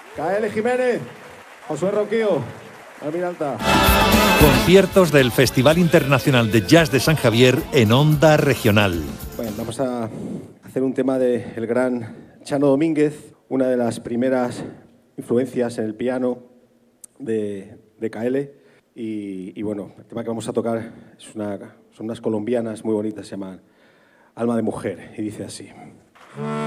KL Jiménez, Josué Ronquillo, Almiranta. Conciertos del Festival Internacional de Jazz de San Javier en Onda Regional. Bueno, vamos a hacer un tema del gran Chano Domínguez, una de las primeras influencias en el piano de KL. Y bueno, el tema que vamos a tocar son unas colombianas muy bonitas, se llaman Alma de Mujer, y dice así.